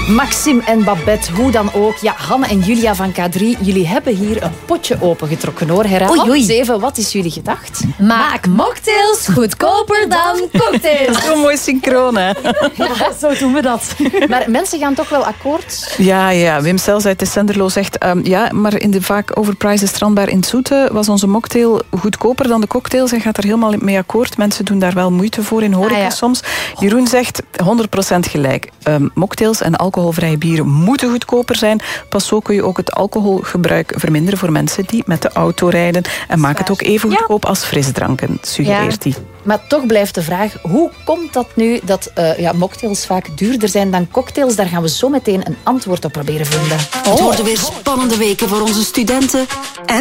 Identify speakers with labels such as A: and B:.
A: Maxime en Babette, hoe dan ook. Ja, Hanne en Julia van K3, jullie hebben hier een potje opengetrokken hoor. Herhaal eens even, wat is jullie gedacht?
B: Maak mocktails goedkoper dan cocktails.
C: Zo mooi synchroon, hè?
A: Ja, zo doen we dat. Maar mensen gaan toch wel akkoord?
C: Ja. Wim Sels uit de Senderlo zegt... ja, maar in de vaak overpriced strandbar in het Zoete was onze mocktail goedkoper dan de cocktails. Hij gaat er helemaal mee akkoord. Mensen doen daar wel moeite voor in horeca soms. Jeroen zegt 100% gelijk. Mocktails en alcoholvrije bieren moeten goedkoper zijn. Pas zo kun je ook het alcoholgebruik verminderen voor mensen die met de auto rijden. En maak het ook even goedkoop als frisdranken, suggereert hij.
A: Maar toch blijft de vraag, hoe komt dat nu dat mocktails vaak duurder zijn dan cocktails? Daar gaan we zo meteen een antwoord op proberen vinden.
D: Het worden weer spannende weken voor onze studenten en